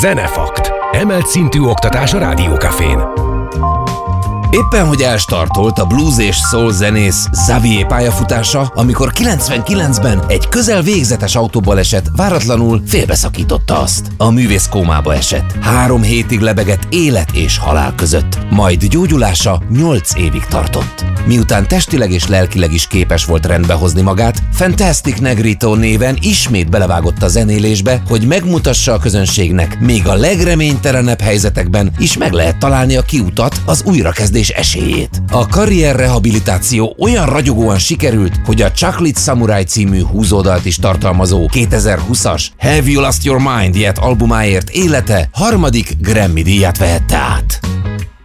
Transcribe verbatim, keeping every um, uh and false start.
Zenefakt. Emelt szintű oktatás a Rádiókafén. Éppen hogy elstartolt a blues és soul zenész Xavier pályafutása, amikor kilencvenkilencben egy közel végzetes autóbaleset váratlanul félbeszakította azt. A művész kómába esett. Három hétig lebegett élet és halál között, majd gyógyulása nyolc évig tartott. Miután testileg és lelkileg is képes volt rendbehozni magát, Fantastic Negrito néven ismét belevágott a zenélésbe, hogy megmutassa a közönségnek, még a legreménytelenebb helyzetekben is meg lehet találni a kiutat, az újrakezdés esélyét. A karrierrehabilitáció olyan ragyogóan sikerült, hogy a Chocolate Samurai című húzódalt is tartalmazó kétezer-húszas Have You Lost Your Mind Yet albumáért élete harmadik Grammy díjat vehette át.